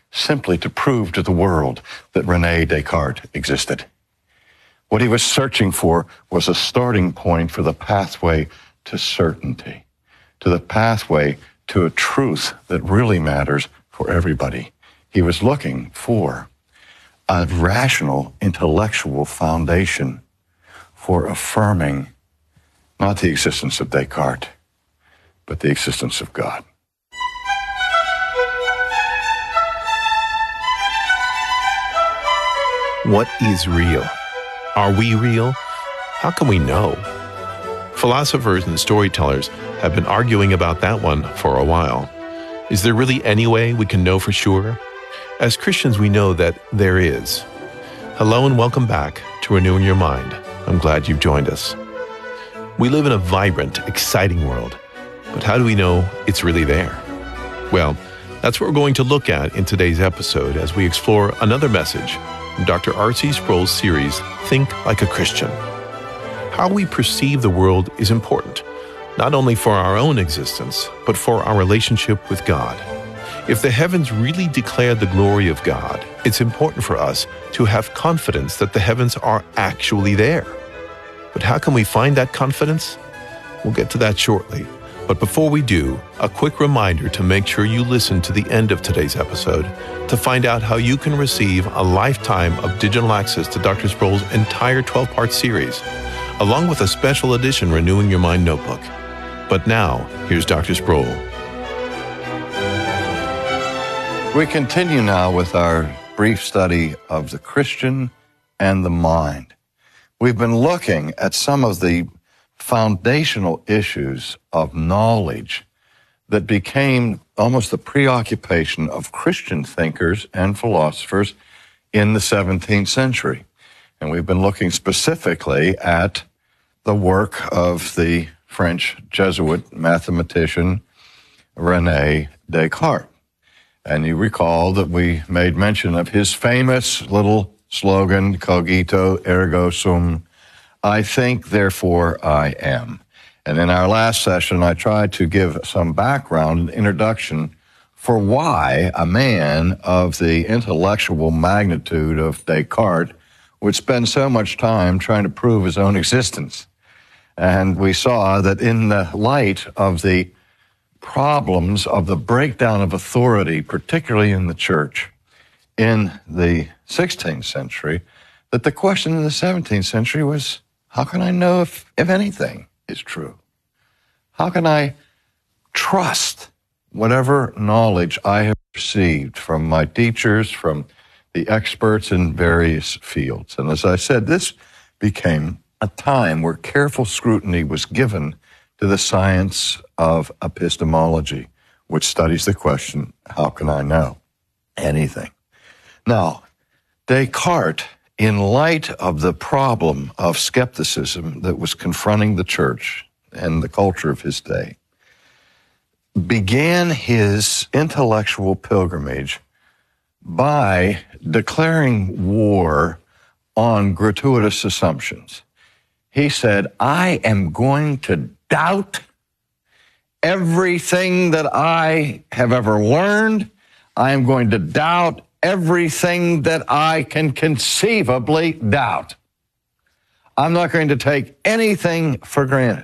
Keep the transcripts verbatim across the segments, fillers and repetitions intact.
simply to prove to the world that René Descartes existed. What he was searching for was a starting point for the pathway to certainty, to the pathway to a truth that really matters for everybody. He was looking for a rational, intellectual foundation for affirming not the existence of Descartes, but the existence of God. What is real? Are we real? How can we know? Philosophers and storytellers have been arguing about that one for a while. Is there really any way we can know for sure? As Christians, we know that there is. Hello and welcome back to Renewing Your Mind. I'm glad you've joined us. We live in a vibrant, exciting world, but how do we know it's really there? Well, that's what we're going to look at in today's episode as we explore another message from Doctor R C Sproul's series, Think Like a Christian. How we perceive the world is important, not only for our own existence, but for our relationship with God. If the heavens really declare the glory of God, it's important for us to have confidence that the heavens are actually there. But how can we find that confidence? We'll get to that shortly. But before we do, a quick reminder to make sure you listen to the end of today's episode to find out how you can receive a lifetime of digital access to Doctor Sproul's entire twelve-part series, along with a special edition Renewing Your Mind notebook. But now, here's Doctor Sproul. We continue now with our brief study of the Christian and the mind. We've been looking at some of the foundational issues of knowledge that became almost the preoccupation of Christian thinkers and philosophers in the seventeenth century. And we've been looking specifically at the work of the French Jesuit mathematician René Descartes. And you recall that we made mention of his famous little slogan, cogito ergo sum, I think, therefore I am. And in our last session, I tried to give some background and introduction for why a man of the intellectual magnitude of Descartes would spend so much time trying to prove his own existence. And we saw that in the light of the problems of the breakdown of authority, particularly in the church in the sixteenth century, that the question in the seventeenth century was, how can I know if, if anything is true? How can I trust whatever knowledge I have received from my teachers, from the experts in various fields? And as I said, this became a time where careful scrutiny was given to the science of epistemology, which studies the question, how can I know anything? Now, Descartes, in light of the problem of skepticism that was confronting the church and the culture of his day, began his intellectual pilgrimage by declaring war on gratuitous assumptions. He said, I am going to doubt everything that I have ever learned. I am going to doubt everything that I can conceivably doubt. I'm not going to take anything for granted.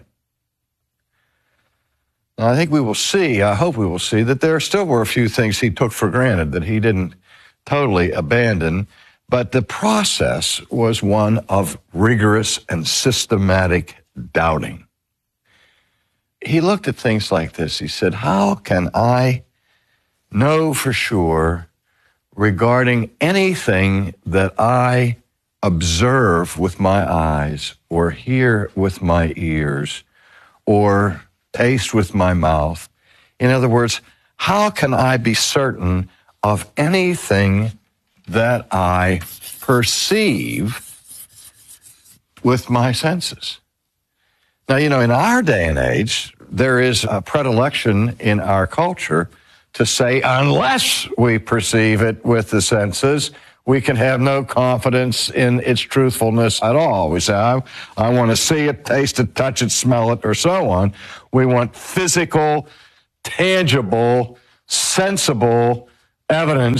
Now, I think we will see, I hope we will see, that there still were a few things he took for granted that he didn't totally abandon, but the process was one of rigorous and systematic doubting. He looked at things like this. He said, how can I know for sure regarding anything that I observe with my eyes or hear with my ears or taste with my mouth? In other words, how can I be certain of anything that I perceive with my senses? Now, you know, in our day and age, there is a predilection in our culture to say, unless we perceive it with the senses, we can have no confidence in its truthfulness at all. We say, I, I want to see it, taste it, touch it, smell it, or so on. We want physical, tangible, sensible evidence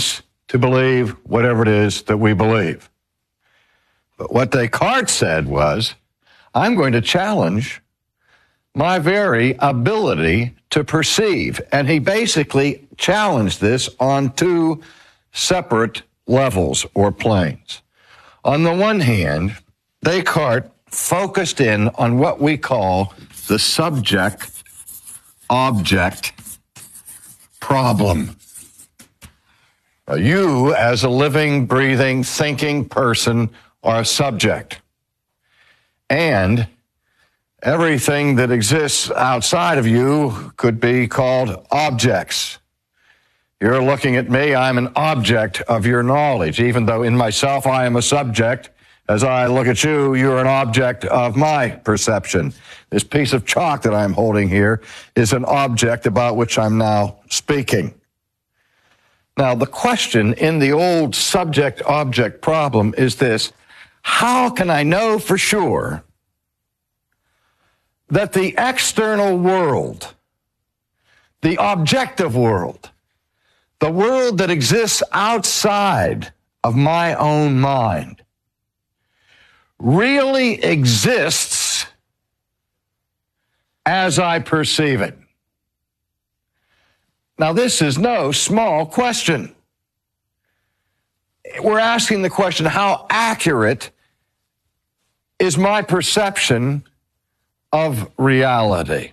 to believe whatever it is that we believe. But what Descartes said was, I'm going to challenge my very ability to perceive. And he basically challenged this on two separate levels or planes. On the one hand, Descartes focused in on what we call the subject-object problem. Now, you, as a living, breathing, thinking person, are a subject. And everything that exists outside of you could be called objects. You're looking at me, I'm an object of your knowledge, even though in myself I am a subject. As I look at you, you're an object of my perception. This piece of chalk that I'm holding here is an object about which I'm now speaking. Now, the question in the old subject-object problem is this: how can I know for sure that the external world, the objective world, the world that exists outside of my own mind, really exists as I perceive it? Now, this is no small question. We're asking the question, how accurate is my perception of reality?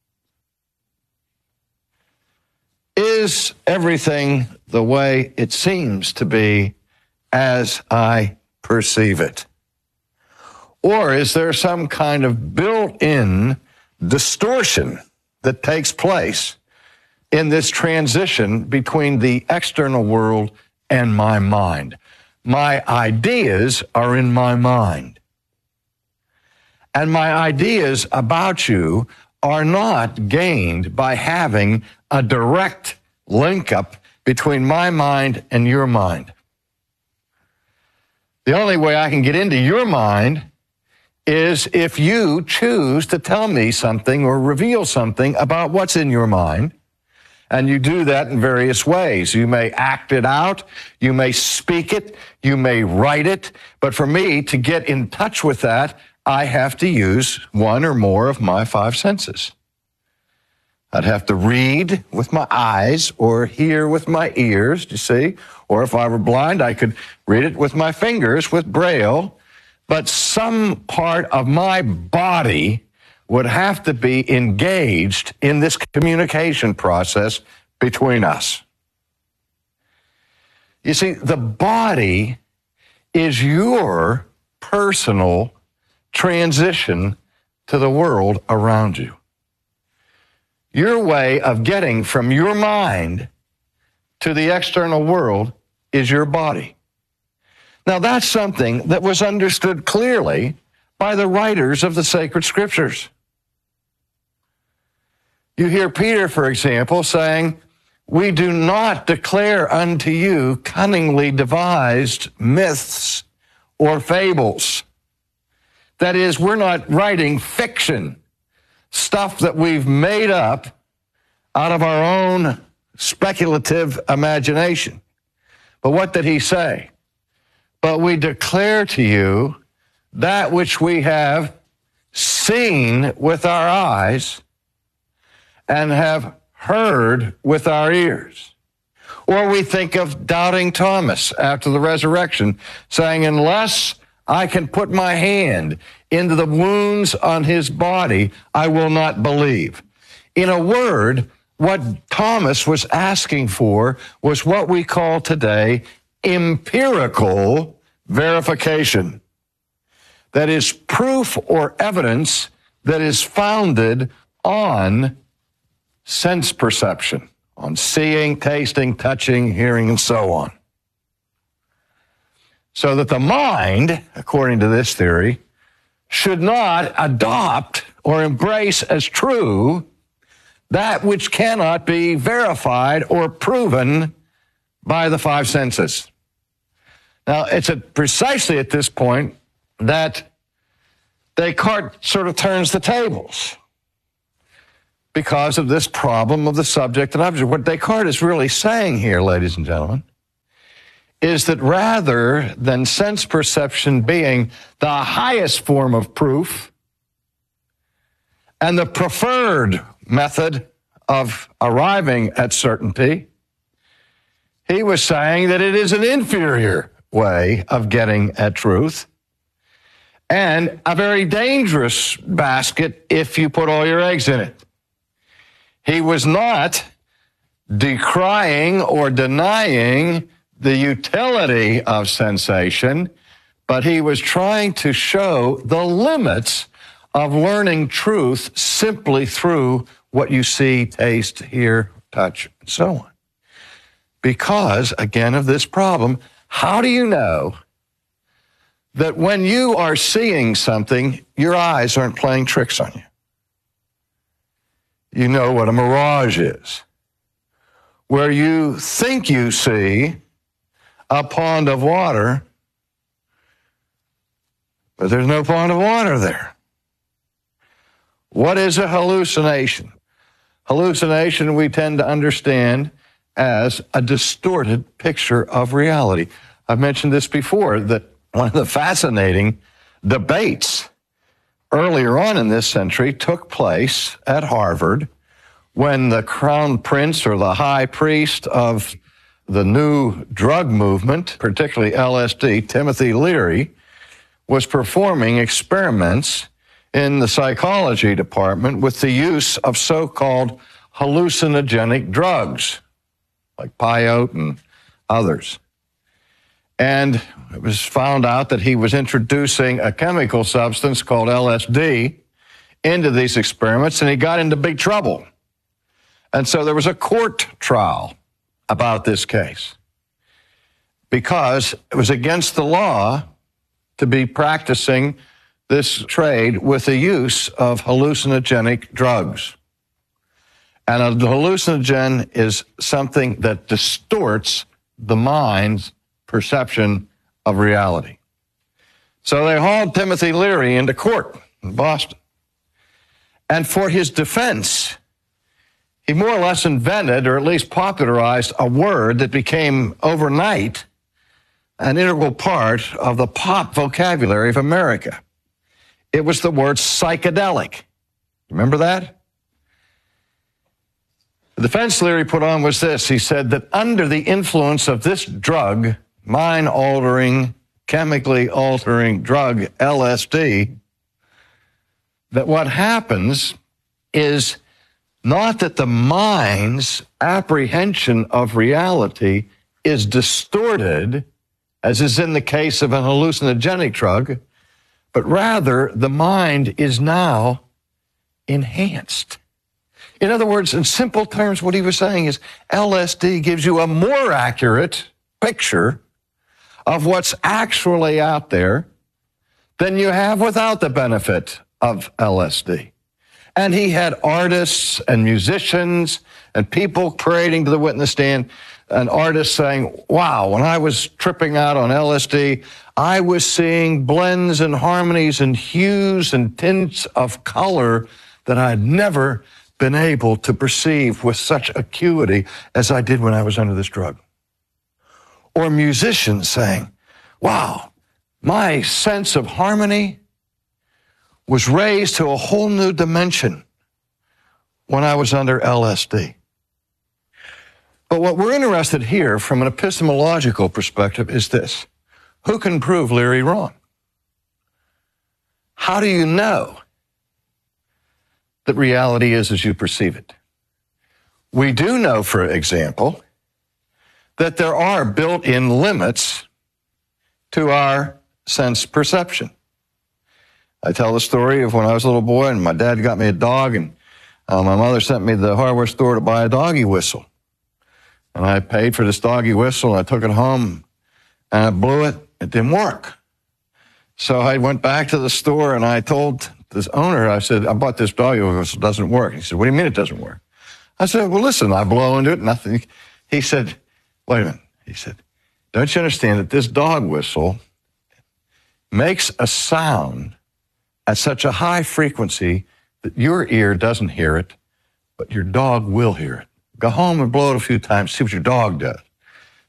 Is everything the way it seems to be as I perceive it? Or is there some kind of built-in distortion that takes place in this transition between the external world and my mind? My ideas are in my mind. And my ideas about you are not gained by having a direct link-up between my mind and your mind. The only way I can get into your mind is if you choose to tell me something or reveal something about what's in your mind. And you do that in various ways. You may act it out, you may speak it, you may write it. But for me to get in touch with that, I have to use one or more of my five senses. I'd have to read with my eyes or hear with my ears, you see? Or if I were blind, I could read it with my fingers with Braille. But some part of my body would have to be engaged in this communication process between us. You see, the body is your personal transition to the world around you. Your way of getting from your mind to the external world is your body. Now, that's something that was understood clearly by the writers of the sacred scriptures. You hear Peter, for example, saying, "We do not declare unto you cunningly devised myths or fables." That is, we're not writing fiction, stuff that we've made up out of our own speculative imagination. But what did he say? "But we declare to you that which we have seen with our eyes and have heard with our ears." Or we think of doubting Thomas after the resurrection, saying, "Unless I can put my hand into the wounds on his body, I will not believe." In a word, what Thomas was asking for was what we call today empirical verification. That is proof or evidence that is founded on sense perception, on seeing, tasting, touching, hearing, and so on. So that the mind, according to this theory, should not adopt or embrace as true that which cannot be verified or proven by the five senses. Now, it's at precisely at this point that Descartes sort of turns the tables because of this problem of the subject and object. What Descartes is really saying here, ladies and gentlemen, is that rather than sense perception being the highest form of proof and the preferred method of arriving at certainty, he was saying that it is an inferior way of getting at truth and a very dangerous basket if you put all your eggs in it. He was not decrying or denying the utility of sensation, but he was trying to show the limits of learning truth simply through what you see, taste, hear, touch, and so on. Because, again, of this problem, how do you know that when you are seeing something, your eyes aren't playing tricks on you? You know what a mirage is, where you think you see a pond of water, but there's no pond of water there. What is a hallucination? Hallucination we tend to understand as a distorted picture of reality. I've mentioned this before, that one of the fascinating debates earlier on in this century took place at Harvard when the crown prince or the high priest of the new drug movement, particularly L S D, Timothy Leary, was performing experiments in the psychology department with the use of so-called hallucinogenic drugs, like peyote and others. And it was found out that he was introducing a chemical substance called L S D into these experiments, and he got into big trouble. And so there was a court trial about this case because it was against the law to be practicing this trade with the use of hallucinogenic drugs. And a hallucinogen is something that distorts the mind's perception of reality. So they hauled Timothy Leary into court in Boston. And for his defense, he more or less invented, or at least popularized, a word that became overnight an integral part of the pop vocabulary of America. It was the word psychedelic. Remember that? The defense Leary put on was this. He said that under the influence of this drug, mind-altering, chemically altering drug, L S D, that what happens is not that the mind's apprehension of reality is distorted, as is in the case of an hallucinogenic drug, but rather the mind is now enhanced. In other words, in simple terms, what he was saying is L S D gives you a more accurate picture of what's actually out there than you have without the benefit of L S D. And he had artists and musicians and people parading to the witness stand, an artist saying, wow, when I was tripping out on L S D, I was seeing blends and harmonies and hues and tints of color that I had never been able to perceive with such acuity as I did when I was under this drug. Or musicians saying, wow, my sense of harmony was raised to a whole new dimension when I was under L S D. But what we're interested here from an epistemological perspective is this. Who can prove Leary wrong? How do you know that reality is as you perceive it? We do know, for example, that there are built-in limits to our sense perception. I tell the story of when I was a little boy and my dad got me a dog, and uh, my mother sent me to the hardware store to buy a doggy whistle. And I paid for this doggy whistle, and I took it home, and I blew it. It didn't work. So I went back to the store, and I told this owner, I said, I bought this doggy whistle, it doesn't work. He said, what do you mean it doesn't work? I said, well, listen, I blow into it, nothing. He said, wait a minute. He said, don't you understand that this dog whistle makes a sound at such a high frequency that your ear doesn't hear it, but your dog will hear it. Go home and blow it a few times, see what your dog does.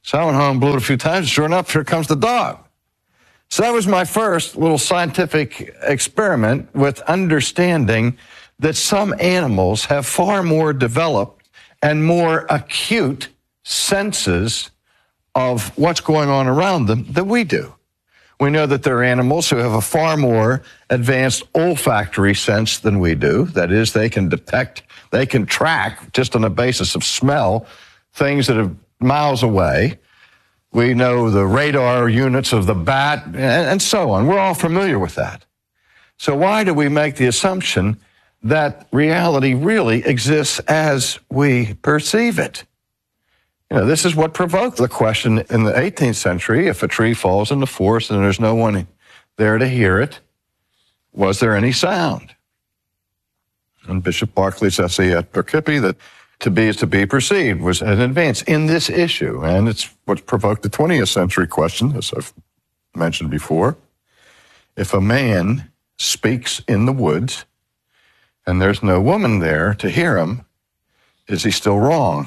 So I went home and blew it a few times. Sure enough, here comes the dog. So that was my first little scientific experiment with understanding that some animals have far more developed and more acute senses of what's going on around them than we do. We know that there are animals who have a far more advanced olfactory sense than we do. That is, they can detect, they can track, just on the basis of smell, things that are miles away. We know the radar units of the bat, and so on. We're all familiar with that. So why do we make the assumption that reality really exists as we perceive it? You know, this is what provoked the question in the eighteenth century. If a tree falls in the forest and there's no one there to hear it, was there any sound? And Bishop Barclay's essay at Poughkeepsie, that to be is to be perceived, was an advance in this issue. And it's what provoked the twentieth century question, as I've mentioned before. If a man speaks in the woods and there's no woman there to hear him, is he still wrong?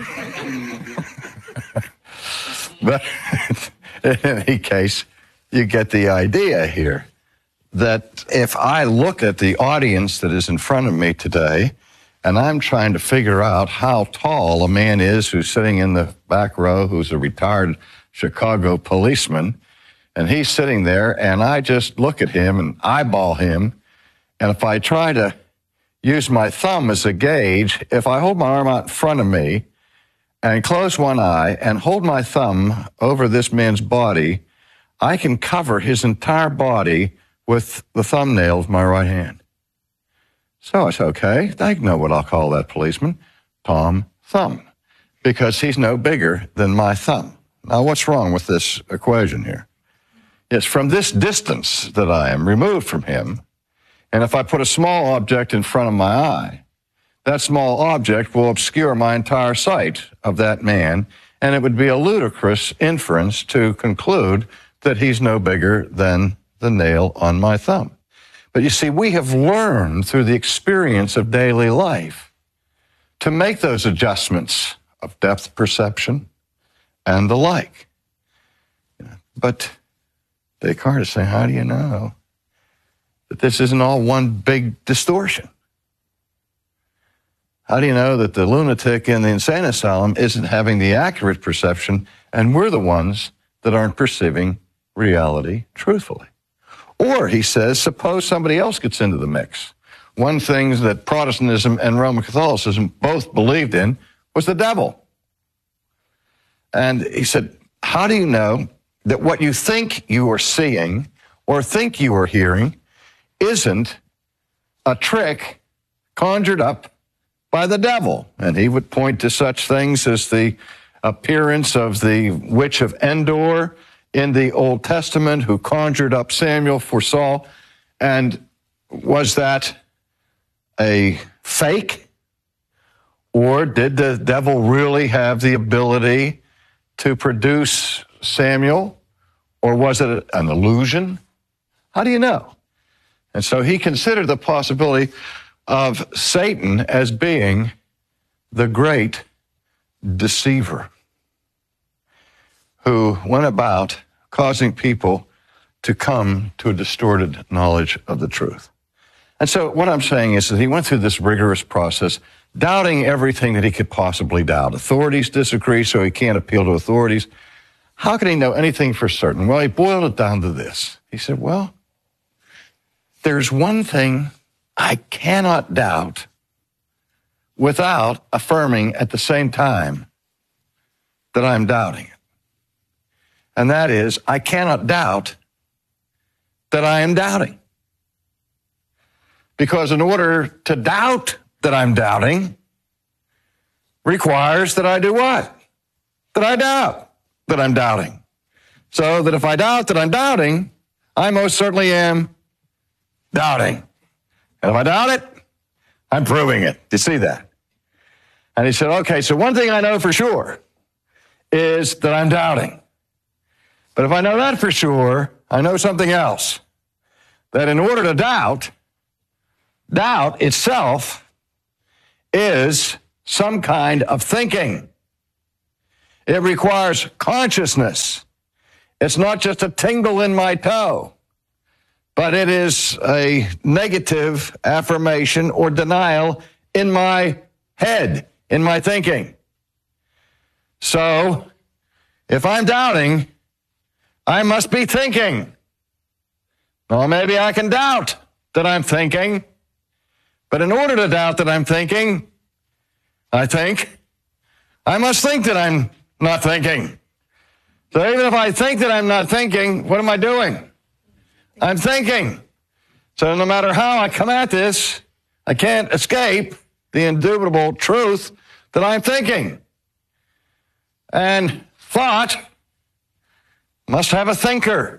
But in any case, you get the idea here that if I look at the audience that is in front of me today, and I'm trying to figure out how tall a man is who's sitting in the back row, who's a retired Chicago policeman, and he's sitting there, and I just look at him and eyeball him, and if I try to use my thumb as a gauge, if I hold my arm out in front of me and close one eye and hold my thumb over this man's body, I can cover his entire body with the thumbnail of my right hand. So it's okay. I know what I'll call that policeman, Tom Thumb, because he's no bigger than my thumb. Now, what's wrong with this equation here? Yes, from this distance that I am removed from him, and if I put a small object in front of my eye, that small object will obscure my entire sight of that man, and it would be a ludicrous inference to conclude that he's no bigger than the nail on my thumb. But you see, we have learned through the experience of daily life to make those adjustments of depth perception and the like. But Descartes is saying, how do you know that this isn't all one big distortion? How do you know that the lunatic in the insane asylum isn't having the accurate perception and we're the ones that aren't perceiving reality truthfully? Or, he says, suppose somebody else gets into the mix. One thing that Protestantism and Roman Catholicism both believed in was the devil. And he said, how do you know that what you think you are seeing or think you are hearing isn't a trick conjured up by the devil? And he would point to such things as the appearance of the witch of Endor in the Old Testament, who conjured up Samuel for Saul. And was that a fake? Or did the devil really have the ability to produce Samuel? Or was it an illusion? How do you know? And so he considered the possibility of Satan as being the great deceiver who went about causing people to come to a distorted knowledge of the truth. And so what I'm saying is that he went through this rigorous process, doubting everything that he could possibly doubt. Authorities disagree, so he can't appeal to authorities. How can he know anything for certain? Well, he boiled it down to this. He said, well, there's one thing I cannot doubt without affirming at the same time that I'm doubting it. And that is, I cannot doubt that I am doubting. Because in order to doubt that I'm doubting requires that I do what? That I doubt that I'm doubting. So that if I doubt that I'm doubting, I most certainly am doubting. And if I doubt it, I'm proving it. Do you see that? And he said, okay, so one thing I know for sure is that I'm doubting. But if I know that for sure, I know something else. That in order to doubt, doubt itself is some kind of thinking. It requires consciousness. It's not just a tingle in my toe, but it is a negative affirmation or denial in my head, in my thinking. So, if I'm doubting, I must be thinking. Well, maybe I can doubt that I'm thinking, but in order to doubt that I'm thinking, I think, I must think that I'm not thinking. So even if I think that I'm not thinking, what am I doing? I'm thinking. So no matter how I come at this, I can't escape the indubitable truth that I'm thinking. And thought must have a thinker.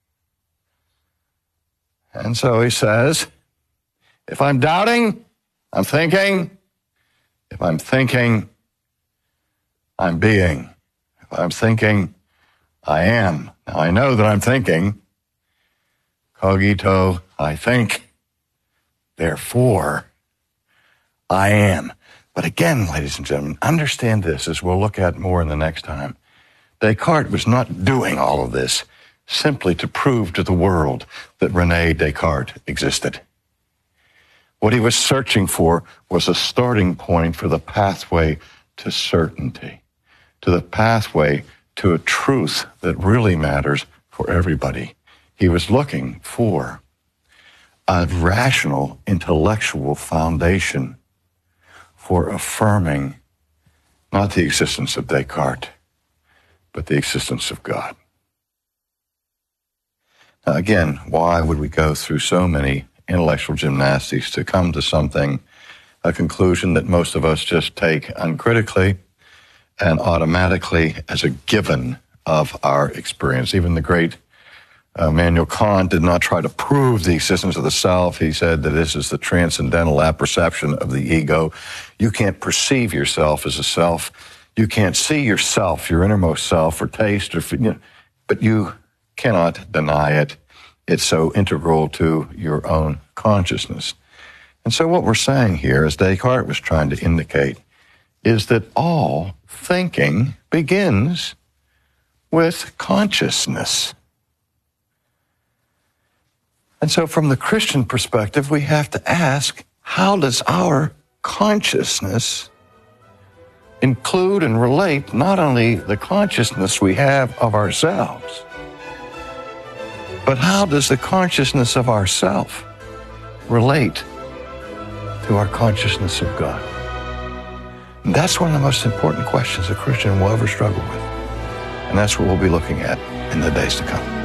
And so he says, if I'm doubting, I'm thinking. If I'm thinking, I'm being. If I'm thinking, I am. Now I know that I'm thinking. Cogito, I think. Therefore, I am. But again, ladies and gentlemen, understand this, as we'll look at more in the next time. Descartes was not doing all of this simply to prove to the world that René Descartes existed. What he was searching for was a starting point for the pathway to certainty, to the pathway to a truth that really matters for everybody. He was looking for a rational, intellectual foundation for affirming not the existence of Descartes, but the existence of God. Now, again, why would we go through so many intellectual gymnastics to come to something, a conclusion that most of us just take uncritically and automatically as a given of our experience? Even the great uh, Immanuel Kant did not try to prove the existence of the self. He said that this is the transcendental apperception of the ego. You can't perceive yourself as a self. You can't see yourself, your innermost self, or taste, or you know, but you cannot deny it. It's so integral to your own consciousness. And so what we're saying here, as Descartes was trying to indicate, is that all thinking begins with consciousness. And so from the Christian perspective, we have to ask, how does our consciousness include and relate not only the consciousness we have of ourselves, but how does the consciousness of ourself relate to our consciousness of God? And that's one of the most important questions a Christian will ever struggle with. And that's what we'll be looking at in the days to come.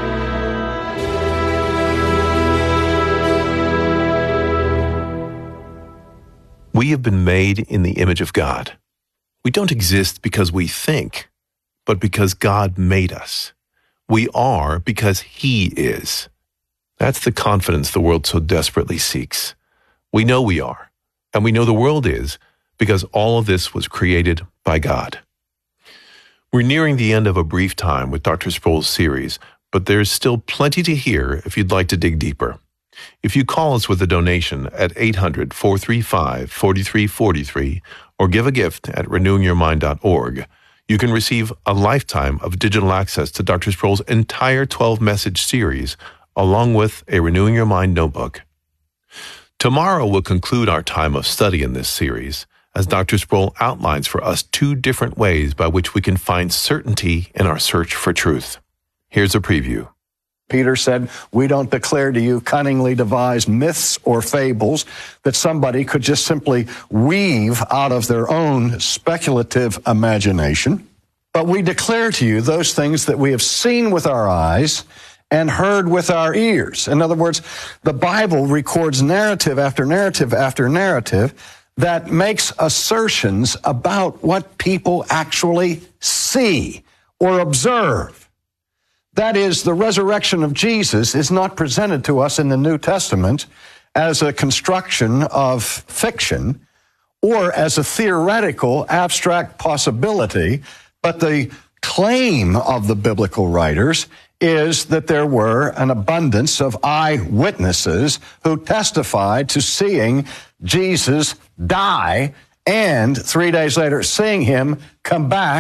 We have been made in the image of God. We don't exist because we think, but because God made us. We are because He is. That's the confidence the world so desperately seeks. We know we are, and we know the world is, because all of this was created by God. We're nearing the end of a brief time with Doctor Sproul's series, but there's still plenty to hear if you'd like to dig deeper. If you call us with a donation at eight hundred, four three five, four three four three or give a gift at renewing your mind dot org, you can receive a lifetime of digital access to Doctor Sproul's entire twelve-message series, along with a Renewing Your Mind notebook. Tomorrow we'll conclude our time of study in this series, as Doctor Sproul outlines for us two different ways by which we can find certainty in our search for truth. Here's a preview. Peter said, we don't declare to you cunningly devised myths or fables that somebody could just simply weave out of their own speculative imagination, but we declare to you those things that we have seen with our eyes and heard with our ears. In other words, the Bible records narrative after narrative after narrative that makes assertions about what people actually see or observe. That is, the resurrection of Jesus is not presented to us in the New Testament as a construction of fiction or as a theoretical, abstract possibility, but the claim of the biblical writers is that there were an abundance of eyewitnesses who testified to seeing Jesus die and three days later seeing him come back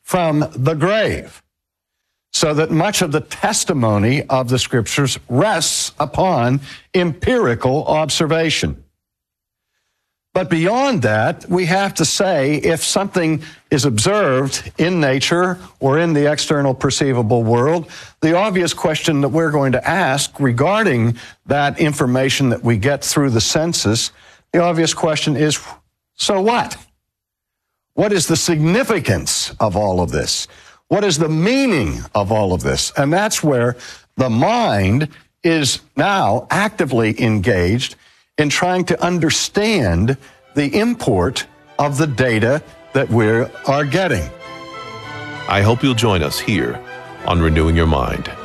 from the grave, so that much of the testimony of the Scriptures rests upon empirical observation. But beyond that, we have to say if something is observed in nature or in the external perceivable world, the obvious question that we're going to ask regarding that information that we get through the senses, the obvious question is, so what? What is the significance of all of this? What is the meaning of all of this? And that's where the mind is now actively engaged in trying to understand the import of the data that we are getting. I hope you'll join us here on Renewing Your Mind.